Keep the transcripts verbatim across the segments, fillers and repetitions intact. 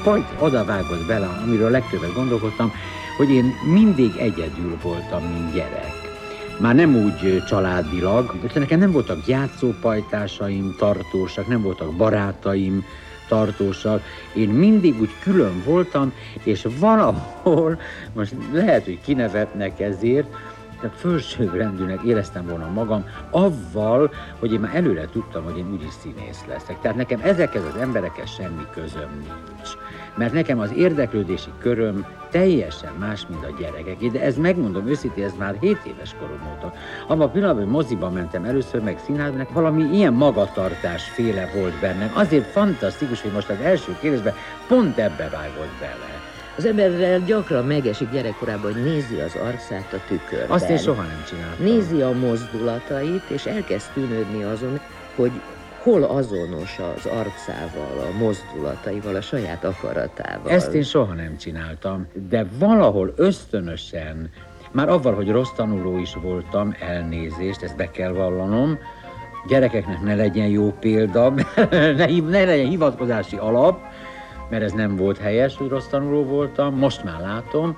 pont oda vágott bele, amiről legtöbbet gondolkodtam, hogy én mindig egyedül voltam, mint gyerek. Már nem úgy családilag, de nekem nem voltak játszópajtásaim tartósak, nem voltak barátaim tartósak. Én mindig úgy külön voltam, és valahol, most lehet, hogy kinevetnek ezért, tehát fölsőbbrendűnek éreztem volna magam avval, hogy én már előre tudtam, hogy én úgyis színész leszek. Tehát nekem ezekhez az emberekhez semmi közöm nincs. Mert nekem az érdeklődési köröm teljesen más, mint a gyerekek. De ez megmondom őszintén, ez már hét éves korom óta. Abban a pillanatban, hogy moziba mentem először, meg színházban, valami ilyen magatartás féle volt bennem. Azért fantasztikus, hogy most az első kérdésben pont ebbe vágott bele. Az emberrel gyakran megesik gyerekkorában, hogy nézi az arcát a tükörben. Azt én soha nem csináltam. Nézi a mozdulatait, és elkezd tűnődni azon, hogy hol azonos az arcával, a mozdulataival, a saját akaratával. Ezt én soha nem csináltam, de valahol ösztönösen, már avval, hogy rossz tanuló is voltam, elnézést, ezt be kell vallanom, gyerekeknek ne legyen jó példa, ne, ne legyen hivatkozási alap, mert ez nem volt helyes, hogy rossz tanuló voltam, most már látom,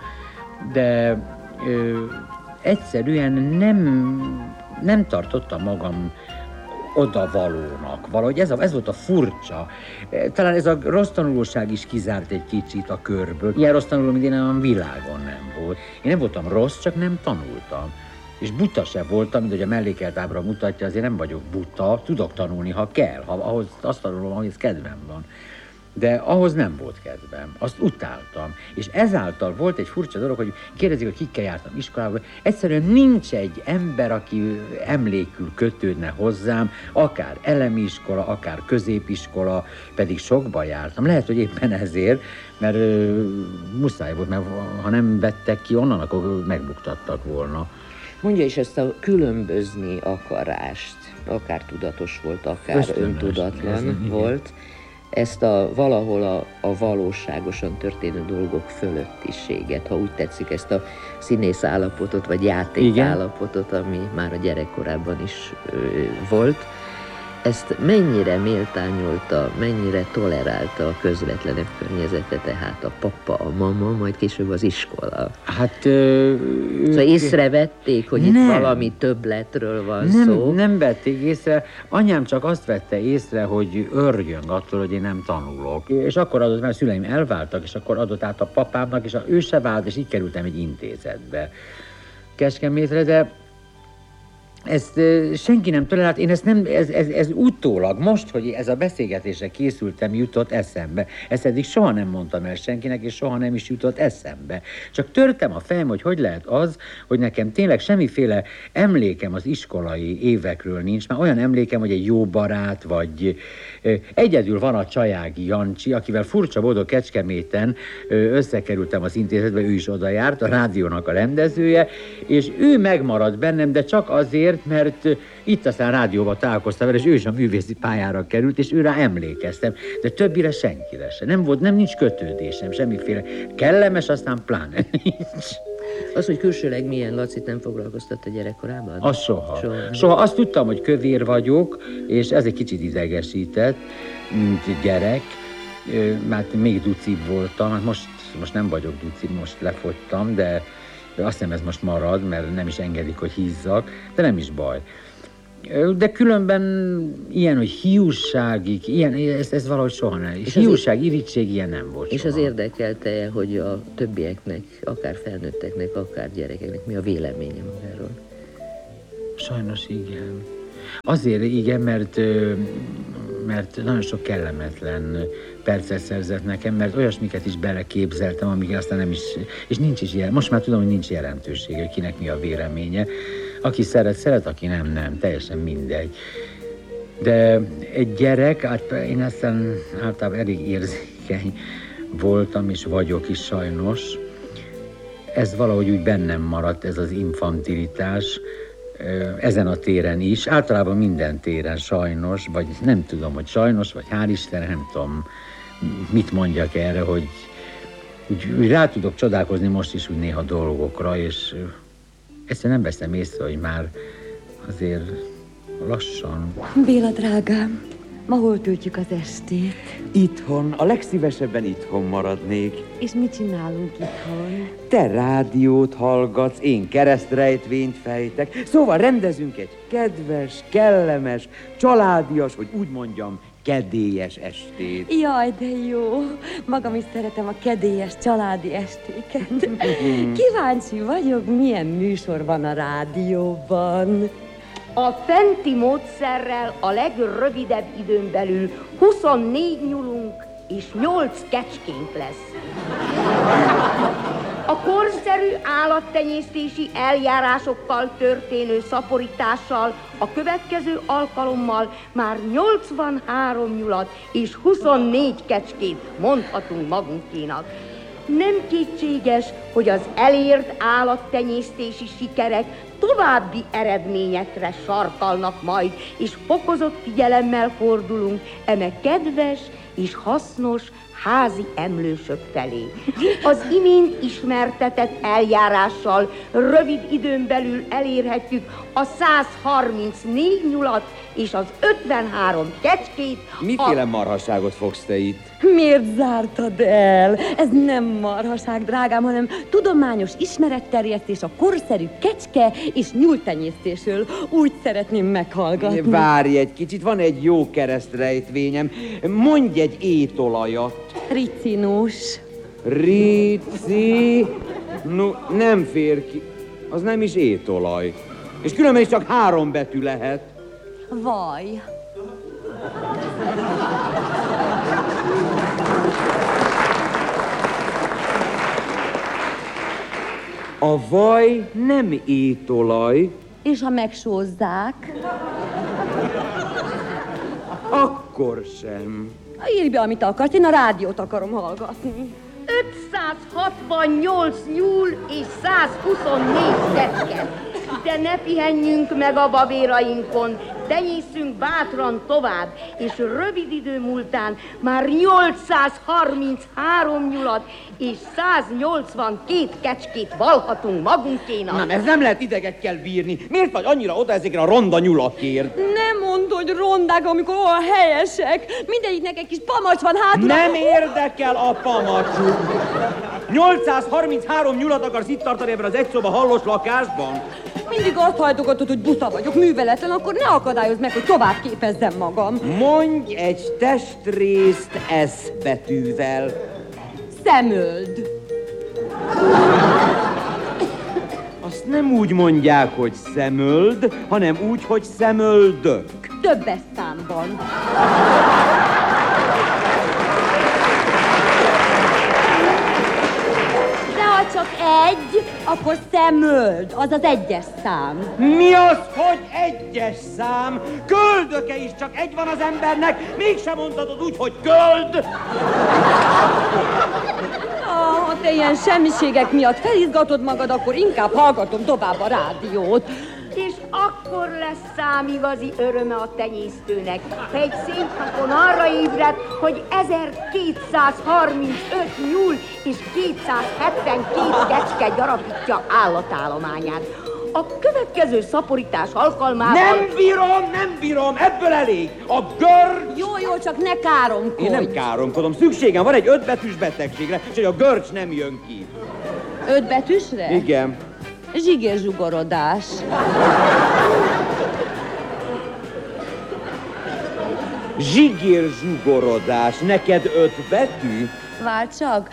de ö, egyszerűen nem, nem tartottam magam odavalónak. Valahogy ez, a, ez volt a furcsa. Talán ez a rossz tanulóság is kizárt egy kicsit a körből. Ilyen rossz tanuló, mint én, a világon nem volt. Én nem voltam rossz, csak nem tanultam. És buta se voltam, mint hogy a mellékelt ábra mutatja, azért nem vagyok buta, tudok tanulni, ha kell, ha ahhoz azt tanulom, ahhoz kedvem van. De ahhoz nem volt kedvem, azt utáltam. És ezáltal volt egy furcsa dolog, hogy kérdezik, hogy kikkel jártam iskolába. Egyszerűen nincs egy ember, aki emlékül kötődne hozzám, akár elemi iskola, akár középiskola, pedig sokba jártam. Lehet, hogy éppen ezért, mert ö, muszáj volt, mert ha nem vettek ki onnan, akkor megbuktattak volna. Mondja is ezt a különbözni akarást, akár tudatos volt, akár ösztönös, öntudatlan ez, volt. Igen. Ezt a valahol a, a valóságosan történő dolgok fölöttiséget, ha úgy tetszik, ezt a színész állapotot, vagy játék állapotot, ami már a gyerekkorában is ö, volt, ezt mennyire méltányolta, mennyire tolerálta a közvetlenebb környezete, tehát a papa, a mama, majd később az iskola? Hát... Ö, szóval észrevették, hogy nem. Itt valami többletről van nem, szó? Nem vették észre. Anyám csak azt vette észre, hogy örjöng attól, hogy én nem tanulok. És akkor adott, mert a szüleim elváltak, és akkor adott át a papámnak, és ő se vált, és így kerültem egy intézetbe Kecskemétre, de ezt uh, senki nem tolerált, én ezt nem, ez, ez, ez utólag, most, hogy ez a beszélgetésre készültem, jutott eszembe. Ezt eddig soha nem mondtam el senkinek, és soha nem is jutott eszembe. Csak törtem a fejem, hogy hogy lehet az, hogy nekem tényleg semmiféle emlékem az iskolai évekről nincs. Már olyan emlékem, hogy egy jó barát, vagy uh, egyedül van a Csajági Jancsi, akivel furcsa boldog Kecskeméten uh, összekerültem az intézetbe, ő is oda járt, a rádiónak a rendezője, és ő megmaradt bennem, de csak azért, mert itt aztán rádióban találkoztam vele, és ő is a művészi pályára került, és őre emlékeztem, de többire senkire se. Nem volt, nem nincs kötődésem, semmiféle. Kellemes, aztán pláne nincs. Az, hogy külsőleg milyen, Lacit nem foglalkoztatta gyerekkorában? Az soha. Soha. Soha. Azt tudtam, hogy kövér vagyok, és ez egy kicsit idegesített, mint gyerek, mert még ducibb voltam, hát most, most nem vagyok ducibb, most lefogytam, de De azt hiszem, ez most marad, mert nem is engedik, hogy hízzak, de nem is baj. De különben ilyen, hogy hiúságig, ilyen, ez, ez valahogy soha nem. És hiúság, irítség, ilyen nem volt És soha. az érdekelte, hogy a többieknek, akár felnőtteknek, akár gyerekeknek mi a véleménye magáról? Sajnos igen. Azért igen, mert, mert nagyon sok kellemetlen percet szerzett nekem, mert olyasmiket is beleképzeltem, amiket aztán nem is, és nincs is ilyen, most már tudom, hogy nincs jelentősége, hogy kinek mi a véleménye. Aki szeret, szeret, aki nem, nem, teljesen mindegy. De egy gyerek, hát én aztán általában elég érzékeny voltam, és vagyok is sajnos. Ez valahogy úgy bennem maradt, ez az infantilitás, ezen a téren is, általában minden téren sajnos, vagy nem tudom, hogy sajnos, vagy hál' Isten, nem tudom, mit mondjak erre, hogy úgy, úgy rá tudok csodálkozni most is úgy néha dolgokra, és egyszerűen nem veszem észre, hogy már azért lassan. Béla drágám, Ma hol töltjük az estét? Itthon, a legszívesebben itthon maradnék. És mit csinálunk itthon? Te rádiót hallgatsz, én keresztrejtvényt fejtek. Szóval rendezünk egy kedves, kellemes, családias, hogy úgy mondjam, kedélyes estét. Jaj, de jó. Magam is szeretem a kedélyes családi estéket. Kíváncsi vagyok, milyen műsor van a rádióban. A fenti módszerrel a legrövidebb időn belül huszonnégy nyulunk és nyolc kecskénk lesz. A korszerű állattenyésztési eljárásokkal történő szaporítással a következő alkalommal már nyolcvanhárom nyulat és huszonnégy kecskét mondhatunk magunkénak. Nem kétséges, hogy az elért állattenyésztési sikerek további eredményekre sarkalnak majd, és fokozott figyelemmel fordulunk eme kedves és hasznos házi emlősök felé. Az imént ismertetett eljárással rövid időn belül elérhetjük a száz harmincnégy nyulat és az ötvenhárom kecskét. Miféle a... marhasságot fogsz te itt? Miért zártad el? Ez nem marhaság, drágám, hanem tudományos ismeretterjesztés a korszerű kecske és nyúltenyésztésről. Úgy szeretném meghallgatni. Várj egy kicsit, van egy jó keresztrejtvényem. Mondj egy étolajat. Ricinus. Rici... No, nem fér ki. Az nem is étolaj. És különben is csak három betű lehet. Vaj. A vaj nem étolaj. És ha megsózzák? Akkor sem. Írj be, amit akarsz, én a rádiót akarom hallgatni. ötszázhatvannyolc nyúl és százhuszonnégy kecske. De ne pihenjünk meg a babérainkon, tenyészünk bátran tovább, és rövid idő múltán már nyolcszázharminchárom nyulat és száznyolcvankét kecskét valhatunk magunkénak. Nem, ez nem lehet idegekkel bírni. Miért vagy annyira oda ezekre a ronda nyulakért? Nem mondd, hogy rondák, amikor olyan helyesek. Mindegyiknek egy kis pamacs van hátul. Nem érdekel a pamacsuk. nyolcszázharminchárom nyulat akarsz itt tartani ebben az egyszoba hallos lakásban? Mindig azt hajtogatod, hogy buta vagyok, műveletlen, akkor ne akadályozz meg, hogy tovább képezzem magam. Mondj egy testrészt S betűvel. Szemöld. Azt nem úgy mondják, hogy szemöld, hanem úgy, hogy szemöldök. Többes számban. Csak egy, akkor szemöld, az az egyes szám. Mi az, hogy egyes szám? Köldöke is csak egy van az embernek, mégsem mondhatod úgy, hogy köld. Ah, ha te ilyen semmiségek miatt felizgatod magad, akkor inkább hallgatom tovább a rádiót. És akkor lesz számigazi öröme a tenyésztőnek, ha egy szép napon arra ébred, hogy ezerkétszázharmincöt nyúl és kétszázhetvenkét kecske gyarapítja állatállományát. A következő szaporítás alkalmával... Nem bírom, nem bírom, ebből elég. A görcs... Jó, jó, csak ne káromkodj. Én nem káromkodom, szükségem van egy ötbetűs betegségre, és hogy a görcs nem jön ki. Öt betűsre? Igen. Zsigérzsugorodás. Zsigérzsugorodás. Neked öt betű? Várj csak.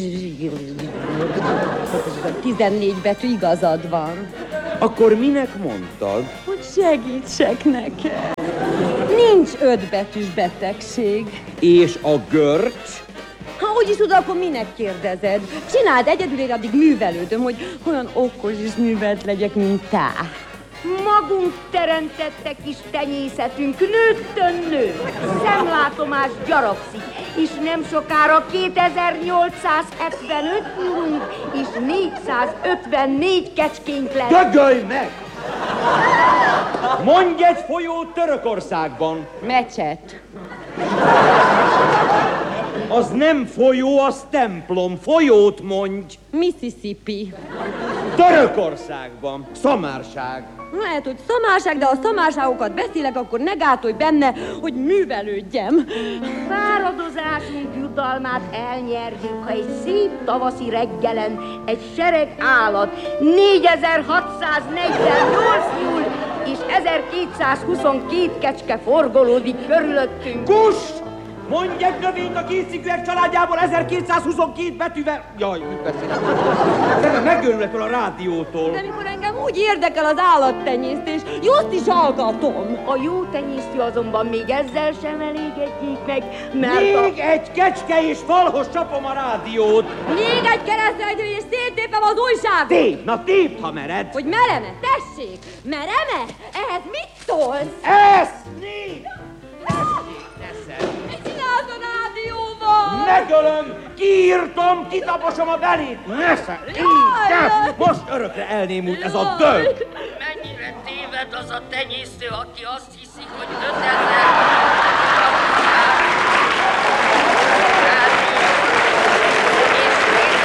Tizennégy betű, igazad van. Akkor minek mondtad? Hogy segítsek neked. Nincs ötbetűs betegség. És a görcs? Ha úgy is tudod, akkor minek kérdezed? Csináld egyedül, én addig művelődöm, hogy olyan okos és művelt legyek, mint te. Magunk teremtette kis tenyészetünk, nőttön nő, szemlátomás gyarapszik, és nem sokára kétezer-nyolcszázhetvenöt nyúlunk, és négyszázötvennégy kecskénk lesz. Dögölj meg! Mondj egy folyót Törökországban. Mecset. Az nem folyó, az templom. Folyót mondj. Mississippi. Törökországban. Szamárság. Lehet, hogy szamárság, de ha szamárságokat beszélek, akkor ne gátolj benne, hogy művelődjem. Fáradozásunk jutalmát elnyerjük, ha egy szép tavaszi reggelen egy sereg állat, négyezer-hatszáznegyvennyolc nyúl és ezerkétszázhuszonkettő kecske forgolódik körülöttünk. Kus! Mondj egy növényt a kétszikűek családjából ezerkétszázhuszonkettő betűvel... Jaj, mit beszélek? De megőrül ettől a rádiótól. De mikor engem úgy érdekel az állattenyésztés, jót is hallgatom. A jó tenyésztő azonban még ezzel sem elégedjék meg, mert Még a... egy kecske és falhoz csapom a rádiót. Még egy keresztrejtő és széttépem az újságot. Tép, na tépd, ha mered. Hogy merem-e? Tessék! Merem-e? Ehhez mit szólsz? Ezt nézd! Mit csinálsz a rádióban? Megölöm, kiírtom, kitaposom a belét. Nesze, így, de most örökre elnémult ez a dög. Mennyire téved az a tenyésztő, aki azt hiszi, hogy ötezer... és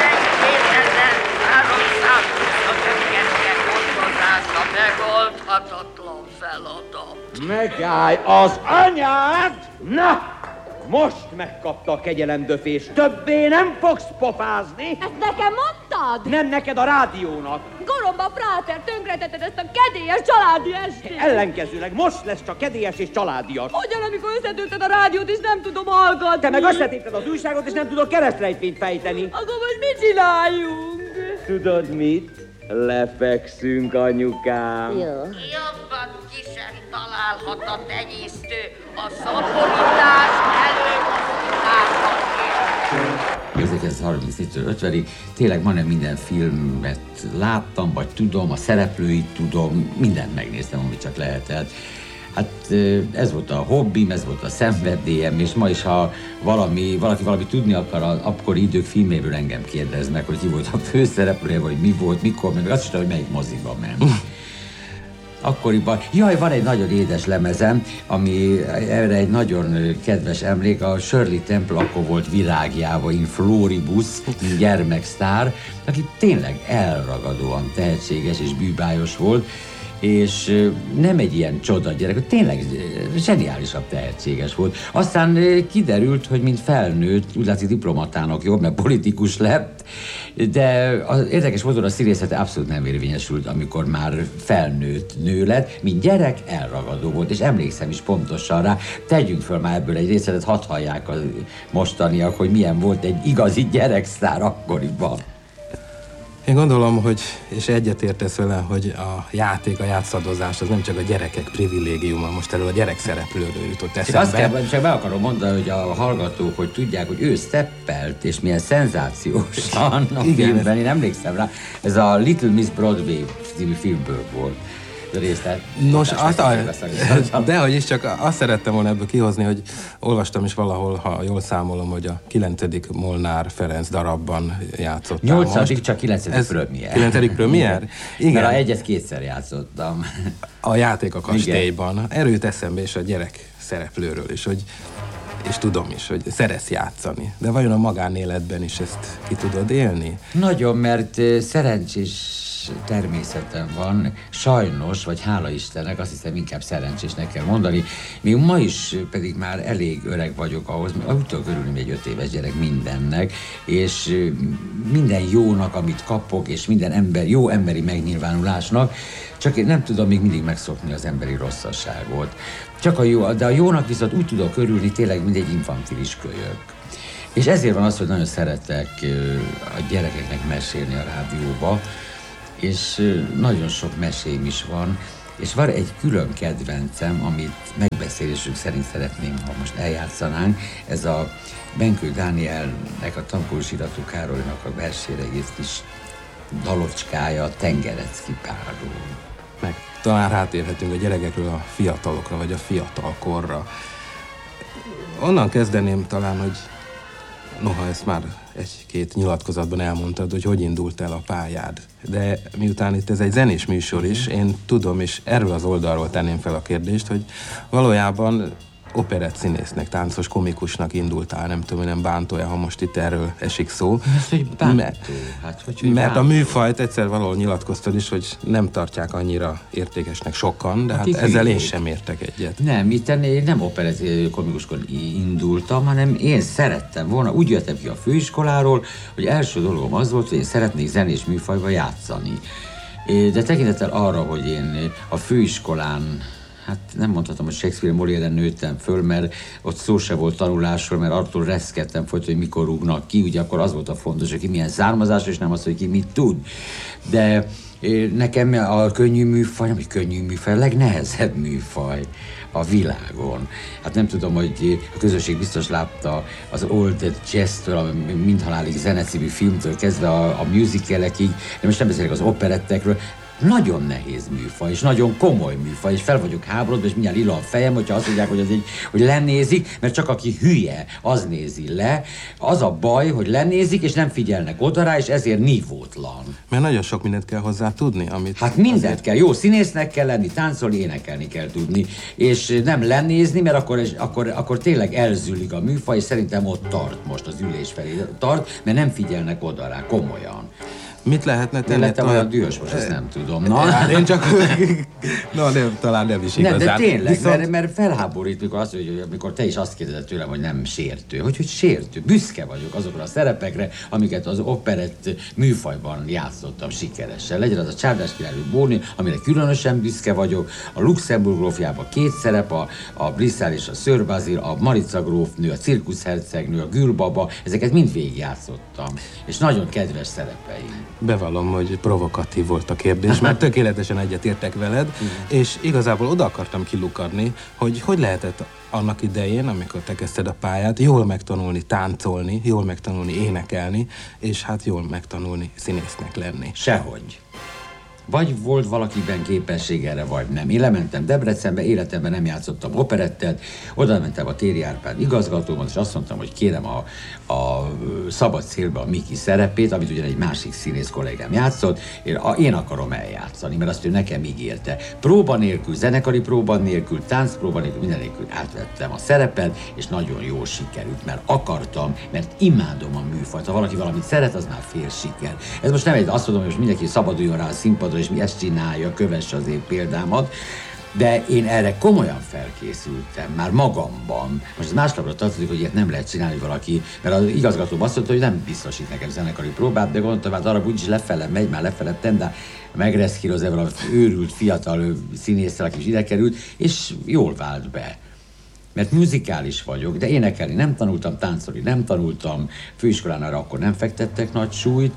tizenkétezer-háromszázhuszonöt gondozása megoldhatatlan feladat. Megállj az anyád! Na, most megkapta a kegyelemdöfés. Többé nem fogsz pofázni. Ezt nekem mondtad? Nem neked, a rádiónak. Goromba Fráter, tönkretetted ezt a kedélyes családi estét. Ellenkezőleg most lesz csak kedélyes és családias. Hogyan, amikor összetölted a rádiót, és nem tudom hallgatni? Te meg összetépted az újságot, és nem tudod keresztrejtvényt fejteni. Akkor most mit csináljunk? Tudod mit? Lefekszünk, anyukám. Jó. Jobban ki sem találhat a tenyésztő a szaporítás előmozdításakért. ezerkilencszázharmincnégytől ötvenig tényleg majdnem minden filmet láttam, vagy tudom, a szereplőit tudom, mindent megnéztem, amit csak lehetett. Hát ez volt a hobbim, ez volt a szenvedélyem, és ma is, ha valami, valaki valami tudni akar az akkori idők filméből, engem kérdeznek, hogy ki volt a főszereplője, vagy mi volt, mikor, meg azt is tudom, hogy melyik moziba ment. Akkoriban, jaj, van egy nagyon édes lemezem, ami erre egy nagyon kedves emlék, a Shirley Temple akkor volt virágjával, in Floribus, mint gyermeksztár, aki tényleg elragadóan tehetséges és bűbájos volt, és nem egy ilyen csoda gyerek, tényleg zseniálisabb, tehetséges volt. Aztán kiderült, hogy mint felnőtt, úgy látszik diplomatának jobb, mert politikus lett, de az érdekes módon a színészete abszolút nem érvényesült, amikor már felnőtt nő lett, mint gyerek elragadó volt, és emlékszem is pontosan rá. Tegyünk föl már ebből egy részletet, hadd hallják a mostaniak, hogy milyen volt egy igazi gyereksztár akkoriban. Én gondolom, hogy, és egyetértesz vele, hogy a játék, a játszadozás az nem csak a gyerekek privilégiuma, most erről a gyerekszereplőről jutott eszembe. Azt kell, csak be akarom mondani, hogy a hallgatók, hogy tudják, hogy ő steppelt, és milyen szenzációsan a igen, filmben, én emlékszem rá, ez a Little Miss Broadway című filmből volt. Részlet. Nos, azt a, dehogy is, csak azt szerettem volna ebből kihozni, hogy olvastam is valahol, ha jól számolom, hogy a kilencedik Molnár Ferenc darabban játszottál nyolcadik most. csak kilencedik premier. kilencedik premier? Igen. Mert a egyet kétszer játszottam. A játék a kastélyban. Igen. Erőt eszembe és a gyerek szereplőről is, hogy és tudom is, hogy szeretsz játszani. De vajon a magánéletben is ezt ki tudod élni? Nagyon, mert szerencsés természetem van, sajnos, vagy hála Istennek, azt hiszem inkább szerencsésnek kell mondani, még ma is pedig már elég öreg vagyok ahhoz, úgy tudok örülni egy öt éves gyerek mindennek, és minden jónak, amit kapok, és minden ember, jó emberi megnyilvánulásnak, csak én nem tudom még mindig megszokni az emberi rosszasságot. Csak a jó, de a jónak viszont úgy tudok örülni tényleg, mint egy infantilis kölyök. És ezért van az, hogy nagyon szeretek a gyerekeknek mesélni a rádióba, és nagyon sok mesém is van, és van egy külön kedvencem, amit megbeszélésünk szerint szeretném, ha most eljátszanánk, ez a Benkő Dánielnek, a Tankós Iratú Károlynak a versére írt kis dalocskája, a Tengerecki párról. Meg talán rátérhetünk a gyerekekről a fiatalokra, vagy a fiatalkorra. Onnan kezdeném talán, hogy noha ezt már egy-két nyilatkozatban elmondtad, hogy hogy indult el a pályád. De miután itt ez egy zenés műsor is, én tudom, és erről az oldalról tenném fel a kérdést, hogy valójában operett színésznek, táncos komikusnak indultál, nem tudom, nem bántó-e, ha most itt erről esik szó. Ez, hogy bántó? Mert, hát, hogy, hogy mert bántó. a műfajt egyszer valahol nyilatkoztad is, hogy nem tartják annyira értékesnek sokan, de hát Akik ezzel hülyék. én sem értek egyet. Nem, itt én nem operett komikuskor indultam, hanem én szerettem volna, úgy jöttem ki a főiskoláról, hogy első dolgom az volt, hogy én szeretnék zenés műfajba játszani. De tekintettel arra, hogy én a főiskolán, hát nem mondhatom, hogy Shakespeare Molière-en nőttem föl, mert ott szó se volt tanulásról, mert attól reszkedtem folyt, hogy mikor rúgnak ki, ugye akkor az volt a fontos, hogy ki milyen származás, és nem az, hogy ki mit tud. De nekem a könnyű műfaj, nem egy könnyű műfaj, a legnehezebb műfaj a világon. Hát nem tudom, hogy a közösség biztos látta az Old Jazz-től, a Mindhalálig zene című filmtől kezdve a, a musicalekig, de most nem beszélek az operettekről. Nagyon nehéz műfaj, és nagyon komoly műfaj, és fel vagyok háborodva, és mindjárt illa a fejem, hogyha azt mondják, hogy, az egy, hogy lenézik, mert csak aki hülye, az nézi le. Az a baj, hogy lenézik, és nem figyelnek oda rá, és ezért nívótlan. Mert nagyon sok mindent kell hozzá tudni, amit... Hát mindent azért... kell, jó színésznek kell lenni, táncolni, énekelni kell tudni, és nem lenézni, mert akkor, akkor, akkor tényleg elzülik a műfaj, és szerintem ott tart most az ülés felé tart, mert nem figyelnek oda rá, komolyan. Mit lehetne tenni? Én lettem olyan dühös, most ezt nem tudom. Na, hát én csak... Na, nem, talán nem is igazán. Nem, de tényleg, Viszont... mert, mert felháborít, mikor, azt, hogy, amikor te is azt kérdezed tőlem, hogy nem sértő. Hogy, hogy sértő. Büszke vagyok azokra a szerepekre, amiket az operett műfajban játszottam sikeresen. Legyen az a Csárdás királynő Bóni, amire különösen büszke vagyok, a Luxemburg grófjában két szerep, a, a Brisszel és a Sir Basil, a Marica grófnő, a cirkuszhercegnő, a Gülbaba, ezeket mind végigjátszottam. És nagyon kedves szerepeim. Bevallom, hogy provokatív volt a kérdés, mert tökéletesen egyetértek veled, mm. és igazából oda akartam kilukadni, hogy hogy lehetett annak idején, amikor te kezdted a pályát, jól megtanulni táncolni, jól megtanulni énekelni, és hát jól megtanulni színésznek lenni. Sehogy. Vagy volt valakiben képesség erre, vagy nem. Én lementem Debrecenbe, életemben nem játszottam operettet, oda mentem a Téri Árpád igazgatóban, és azt mondtam, hogy kérem a, a Szabad Szélbe a Miki szerepét, amit ugyan egy másik színész kollégám játszott, én, a, én akarom eljátszani, mert azt ő nekem ígérte. Próba nélkül, zenekari próba nélkül, táncpróba nélkül, minden nélkül átvettem a szerepet, és nagyon jól sikerült, mert akartam, mert imádom a műfajt. Ha valaki valamit szeret, az már fél siker. Ez most nem egy, azt mondom, hogy most mindenki szabaduljon rá a színpadra, és mi ezt csinálja, kövesse az én példámat, de én erre komolyan felkészültem, már magamban. Most ez máslapra tartozik, hogy ilyet nem lehet csinálni valaki, mert az igazgató azt mondta, hogy nem biztosít nekem zenekari próbát, de gondoltam, hát arra úgyis lefele megy, már lefele de megreszkíroz ebben az őrült fiatal színésszel, aki is ide került, és jól vált be. Mert musikális vagyok, de énekelni nem tanultam, táncolni nem tanultam, főiskolán arra akkor nem fektettek nagy súlyt,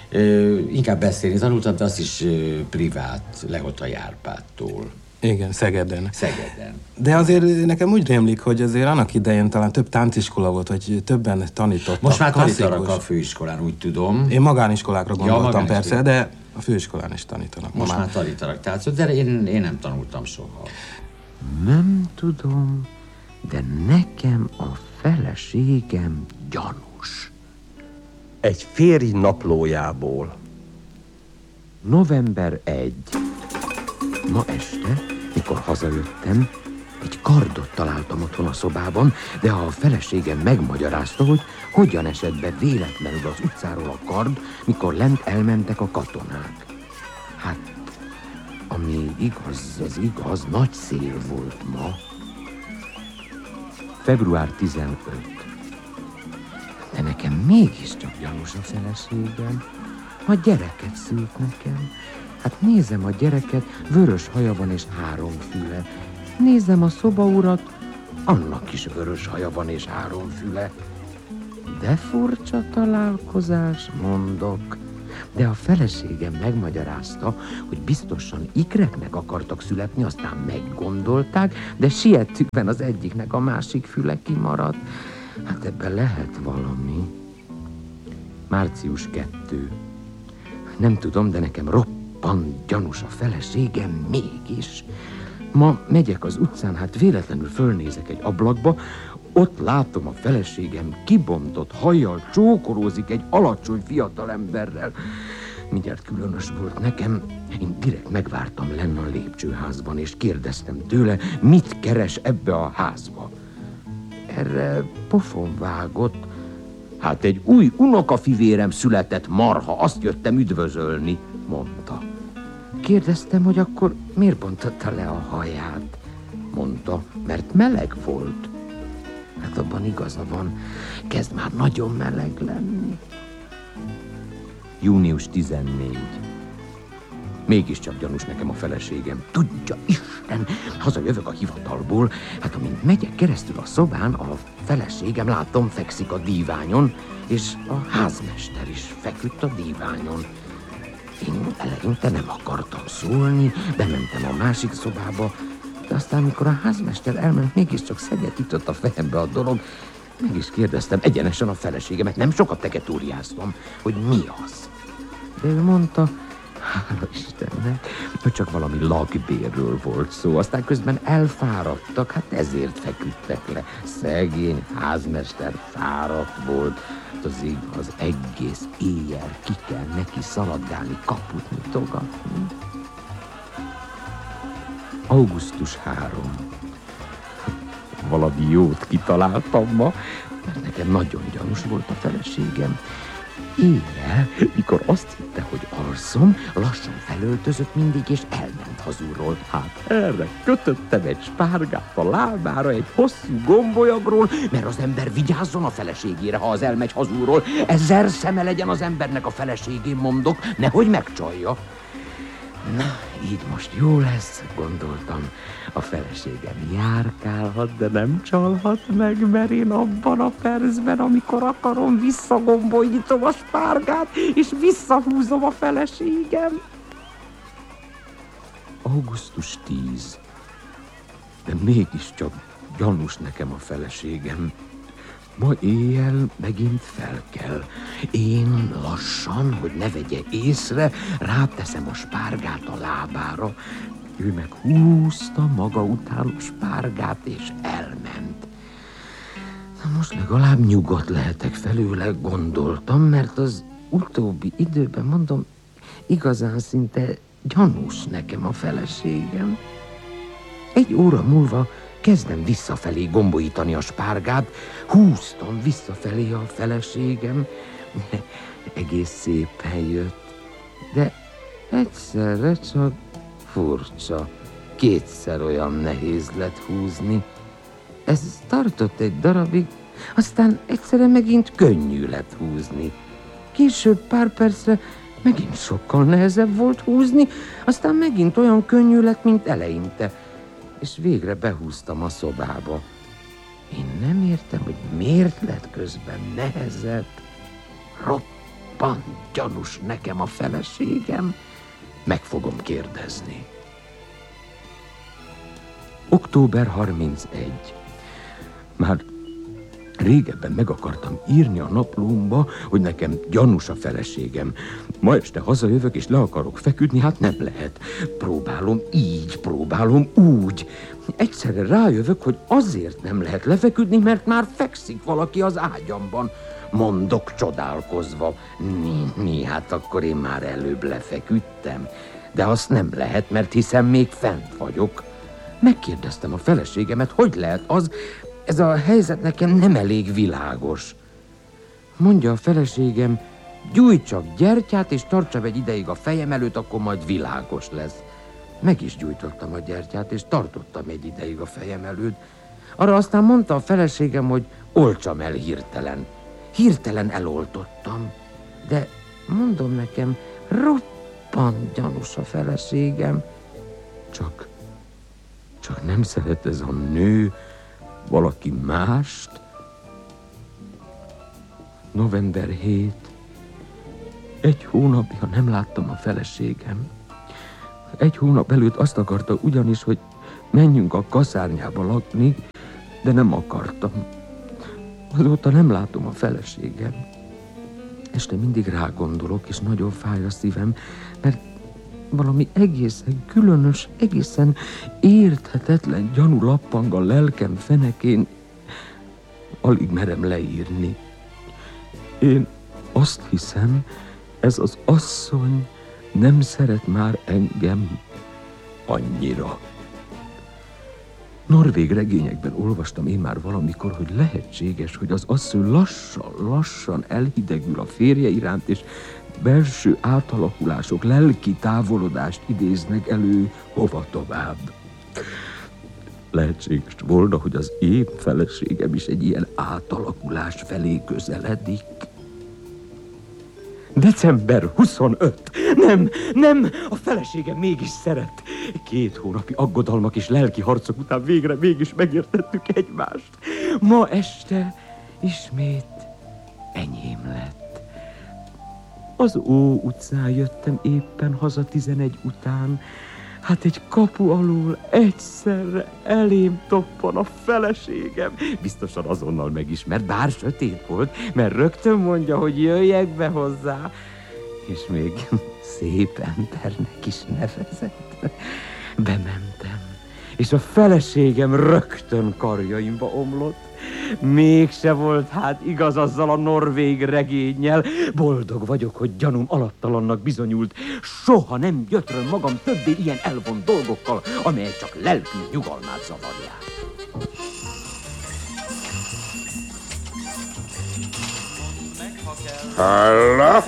Ö, inkább beszélni tanultam, de azt is ö, privát, Lehottai Árpádtól. Igen, Szegeden. Szegeden. De azért nekem úgy rémlik, hogy azért annak idején talán több tánciskola volt, hogy többen tanítottak. Most már tanítanak a főiskolán, úgy tudom. Én magániskolákra gondoltam, ja, magániskola. persze, de a főiskolán is tanítanak. Most már, már tanítanak táncot, de én, én nem tanultam soha. Nem tudom, de nekem a feleségem gyanús. Egy férj naplójából. november elsején. Ma este, mikor hazajöttem, egy kardot találtam otthon a szobában, de a feleségem megmagyarázta, hogy hogyan esett be véletlenül az utcáról a kard, mikor lent elmentek a katonák. Hát, ami igaz, az igaz, nagy szél volt ma. február tizenötödike. De nekem mégiscsak gyanús a feleségem. A gyereket szült nekem. Hát nézem a gyereket, vörös haja van és három füle. Nézem a szobaurat, annak is vörös haja van és három füle. De furcsa találkozás, mondok. De a feleségem megmagyarázta, hogy biztosan ikreknek akartak születni, aztán meggondolták, de sietükben az egyiknek a másik füle kimaradt. Hát ebben lehet valami. március kettő. Nem tudom, de nekem roppant gyanús a feleségem mégis. Ma megyek az utcán, hát véletlenül fölnézek egy ablakba, ott látom a feleségem kibontott hajjal csókolózik egy alacsony fiatalemberrel. Mindjárt különös volt nekem. Én direkt megvártam lenne a lépcsőházban, és kérdeztem tőle, mit keres ebbe a házba. erre pofon vágott. Hát egy új unokafivérem született, marha, azt jöttem üdvözölni, mondta. Kérdeztem, hogy akkor miért bontotta le a haját? Mondta, mert meleg volt. Hát abban igaza van, kezd már nagyon meleg lenni. június tizennégy. Mégiscsak gyanús nekem a feleségem. Tudja Isten, hazajövök a hivatalból, hát amint megyek keresztül a szobán, a feleségem látom fekszik a díványon, és a házmester is feküdt a díványon. Én eleinte nem akartam szólni, bementem a másik szobába, de aztán, mikor a házmester elment, mégiscsak szeget ütött a fejembe a dolog, meg is kérdeztem egyenesen a feleségemet, nem sokat tegetúriáztam, hogy mi az. De ő mondta, hála Istennek, hogy csak valami lakbérről volt szó, aztán közben elfáradtak, hát ezért feküdtek le. Szegény házmester fáradt volt, az igaz, egész éjjel ki kell neki szaladgálni, kaput nyitogatni. augusztus harmadika. Valami jót kitaláltam ma, mert nekem nagyon gyanús volt a feleségem. Éjjel, mikor azt hitte, hogy alszom, lassan felöltözött mindig, és elment hazulról. Hát erre kötöttem egy spárgát a lábára, egy hosszú gombolyagról, mert az ember vigyázzon a feleségére, ha az elmegy hazulról. Ezer szeme legyen az embernek a feleségén, mondok, nehogy megcsalja. Na, így most jó lesz, gondoltam. A feleségem járkálhat, de nem csalhat meg, mert én abban a percben, amikor akarom, visszagombolítom a spárgát, és visszahúzom a feleségem. augusztus tíz. De mégiscsak gyanús nekem a feleségem. Ma éjjel megint fel kell. Én lassan, hogy ne vegye észre, ráteszem a spárgát a lábára. Ő meg húzta maga után a spárgát, és elment. Na most legalább nyugodt lehetek felőle, gondoltam, mert az utóbbi időben, mondom, igazán szinte gyanús nekem a feleségem. Egy óra múlva kezdem visszafelé gombolítani a spárgát, húztam visszafelé a feleségem. Egész szépen jött, de egyszerre csak furcsa, kétszer olyan nehéz lett húzni. Ez tartott egy darabig, aztán egyszerre megint könnyű lett húzni. Később pár percre megint sokkal nehezebb volt húzni, aztán megint olyan könnyű lett, mint eleinte. És végre behúztam a szobába. Én nem értem, hogy miért lett közben nehezebb. Roppant gyanús nekem a feleségem. Meg fogom kérdezni. október harmincegy. Már régebben meg akartam írni a naplómba, hogy nekem gyanús a feleségem. Ma este hazajövök és le akarok feküdni, hát nem lehet. Próbálom így, próbálom úgy. Egyszerre rájövök, hogy azért nem lehet lefeküdni, mert már fekszik valaki az ágyamban. Mondok csodálkozva. Mi, mi, hát akkor én már előbb lefeküdtem. De azt nem lehet, mert hiszen még fent vagyok. Megkérdeztem a feleségemet, hogy lehet az, ez a helyzet nekem nem elég világos. Mondja a feleségem, gyújts csak gyertyát, és tartsa egy ideig a fejem előtt, akkor majd világos lesz. Meg is gyújtottam a gyertyát, és tartottam egy ideig a fejem előtt. Arra aztán mondta a feleségem, hogy oltsam el hirtelen. Hirtelen eloltottam. De mondom nekem, roppant gyanús a feleségem. Csak, csak nem szeret ez a nő valaki mást. november hetedike. Egy hónapja nem láttam a feleségem. Egy hónap előtt azt akarta ugyanis, hogy menjünk a kaszárnyába lakni, de nem akartam. Azóta nem látom a feleségem. Este mindig rágondolok, és nagyon fáj a szívem, mert valami egészen különös, egészen érthetetlen gyanú lappang a lelkem fenekén. Alig merem leírni. Én azt hiszem, ez az asszony nem szeret már engem annyira. Norvég regényekben olvastam én már valamikor, hogy lehetséges, hogy az asszony lassan, lassan elhidegül a férje iránt, és belső átalakulások lelki távolodást idéznek elő hova tovább. Lehetséges volna, hogy az én feleségem is egy ilyen átalakulás felé közeledik. december huszonötödike. Nem, nem, a feleségem mégis szeret. Két hónapi aggodalmak és lelki harcok után végre mégis megértettük egymást. Ma este ismét enyém lett. Az Ó utcán jöttem éppen haza tizenegy után. Hát egy kapu alól egyszerre elém toppan a feleségem. Biztosan azonnal megismert, bár sötét volt, mert rögtön mondja, hogy jöjjek be hozzá. És még szép embernek is nevezett. Bementem, és a feleségem rögtön karjaimba omlott. Mégse volt hát igaz azzal a norvég regénnyel. Boldog vagyok, hogy gyanúm alattalannak bizonyult. Soha nem gyötröm magam többé ilyen elvont dolgokkal, amelyek csak lelkünk nyugalmát zavarják. Halló?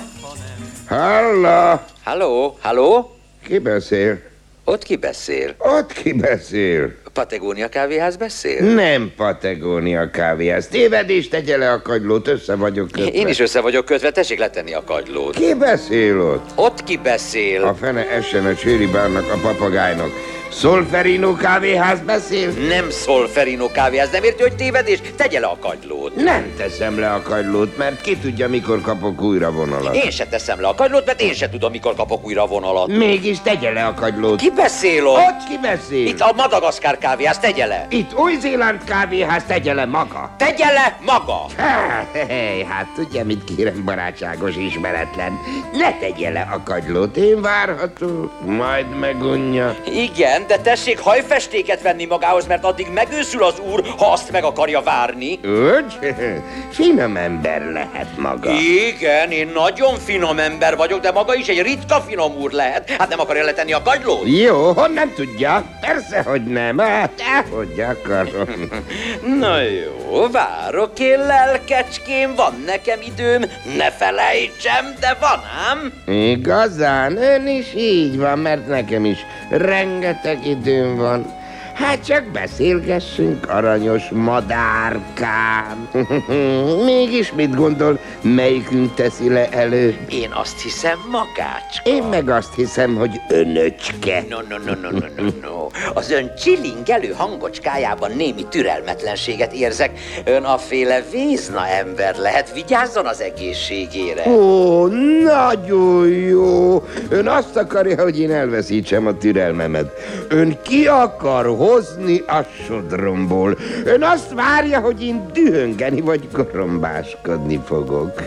Halló? Halló? Halló? Ki beszél? Ott ki beszél? Ott ki beszél? Patagónia kávéház beszél? Nem Patagónia kávéház. Tévedés, tegye le a kagylót, össze vagyok kötve. Én is össze vagyok kötve, tessék letenni a kagylót. Ki beszél ott? Ott ki beszél? A fene essen a csőribárnak, a papagájnak. Solferino kávéház beszél? Nem Solferino kávéház, nem érti, hogy tévedés? Tegye le a kagylót. Nem teszem le a kagylót, mert ki tudja, mikor kapok újra vonalat. Én se teszem le a kagylót, mert én se tudom, mikor kapok újra vonalat. Mégis tegye le a kagylót. Ki beszél ott? Ott ki beszél? Itt a Madagaszkár kávéház, tegye le. Itt Új-Zéland kávéház, tegye le maga. Tegye le maga. Hey, hát tudja, mit kérem, barátságos ismeretlen. Ne tegye le a kagylót, én várható, majd megunja. Igen, de tessék hajfestéket venni magához, mert addig megőszül az úr, ha azt meg akarja várni. Úgy? Finom ember lehet maga. Igen, én nagyon finom ember vagyok, de maga is egy ritka finom úr lehet. Hát nem akarja letenni a kagylót? Jó, honnan tudja? Persze, hogy nem. Hát, hogy akarom. Na jó, várok én, lelkecském, van nekem időm, ne felejtsem, de van ám. Igazán, ön is így van, mert nekem is rengeteg időm van. Hát csak beszélgessünk, aranyos madárkám. Mégis mit gondol, melyikünk teszi le előbb? Én azt hiszem, magácska. Én meg azt hiszem, hogy önöcske. No, no, no, no, no, no, no. Az ön csilingelő hangocskájában némi türelmetlenséget érzek. Ön aféle vézna ember lehet, vigyázzon az egészségére. Ó, nagyon jó. Ön azt akarja, hogy én elveszítsem a türelmemet. Ön ki akar hozni a sodromból. Ön azt várja, hogy én dühöngeni vagy korombáskodni fogok.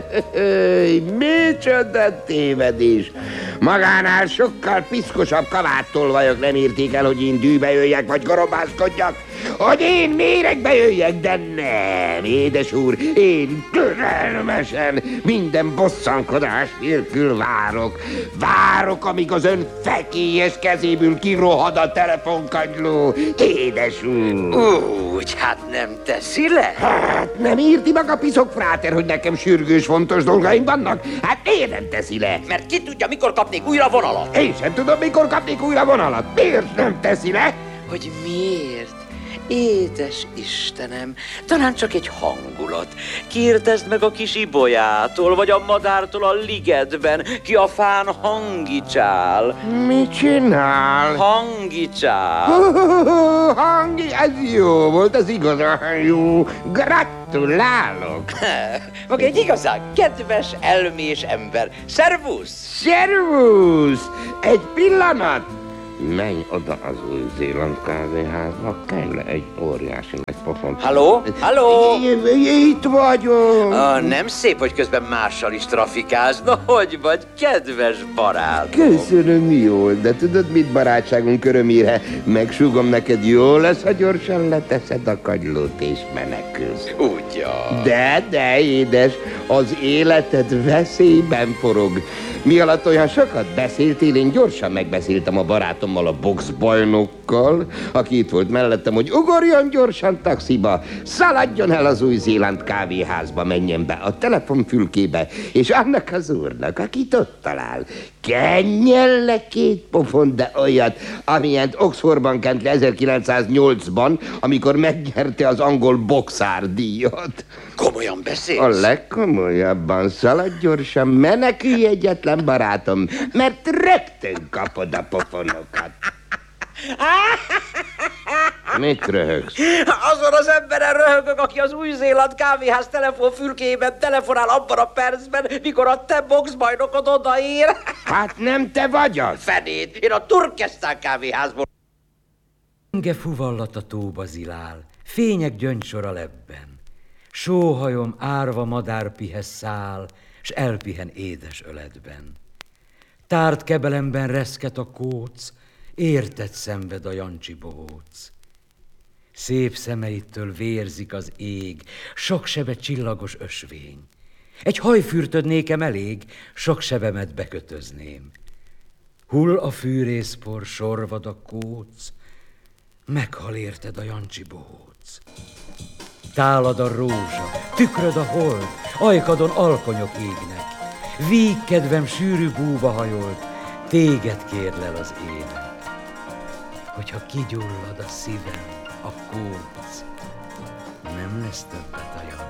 Micsoda tévedés. Magánál sokkal piszkosabb kaváttól vagyok, nem érték el, hogy én dűbe jöjjek vagy korombáskodjak. Hogy én méregbe jöjjek, de nem, édes úr, én türelmesen, minden bosszankodás nélkül várok. Várok, amíg az ön fekélyes kezéből kirohad a telefonkagyló, édes úr. Úgy, hát nem teszi le? Hát nem írti maga piszok fráter, hogy nekem sürgős, fontos dolgaim vannak? Hát miért nem teszi le? Mert ki tudja, mikor kapnék újra vonalat? Én sem tudom, mikor kapnék újra vonalat. Miért nem teszi le? Hogy miért? Édes Istenem, talán csak egy hangulat. Kérdezd meg a kis ibolyától, vagy a madártól a ligetben, ki a fán hangicsál. Mit csinál? Hangicsál. Hangi, ez jó volt, ez igazán jó. Gratulálok. Maga egy igazán kedves, elmés ember. Szervusz! Szervusz! Egy pillanat! Menj oda az Új-Zéland kávéházba, kell egy óriási nagy pofont. Halló? Halló? Itt vagyok. Ah, nem szép, hogy közben mással is trafikálsz. Na, hogy vagy, kedves barátom? Köszönöm, jól, de tudod mit, barátságunk örömére? Megsúgom neked, jó lesz, ha gyorsan leteszed a kagylót és menekülsz. Ugyan. De, de, édes, az életed veszélyben forog. Mi alatt olyan sokat beszéltél, én gyorsan megbeszéltem a barátommal, a boxbajnokkal, aki itt volt mellettem, hogy ugorjon gyorsan taxiba, szaladjon el az Új-Zéland kávéházba, menjen be a telefonfülkébe, és annak az úrnak, akit ott talál, kenjen le két pofon, de olyat, amilyent Oxfordban kent le ezerkilencszáznyolcban, amikor megnyerte az angol boxárdíjat. Komolyan beszélsz? A legkomolyabban, szaladj gyorsan, menekülj egyetlen barátom, mert rögtön kapod a pofonokat. Mit röhögsz? Azon az emberen röhögök, aki az Új-Zéland kávéház telefonfülkéjében telefonál abban a percben, mikor a te boxbajnokod odaér. Hát nem te vagy az? Fenét, én a Turkesztán kávéházból. Enge fuvallat a tóba zilál, fények gyöngysor a lebben. Sóhajom árva madárpihez száll, s elpihen édes öletben. Tárt kebelemben reszket a kóc, érted szenved a Jancsi bohóc. Szép szemeittől vérzik az ég, sok sebe csillagos ösvény. Egy hajfürtöd nékem elég, sok sebemet bekötözném. Hull a fűrészpor, sorvad a kóc, meghal érted a Jancsi bohóc. Tálad a rózsa, tükröd a hold, ajkadon alkonyok égnek. Víg kedvem sűrű búba hajolt, téged kérlel az élet. Hogyha kigyullad a szívem, a kóc, nem lesz többet a Jancsi.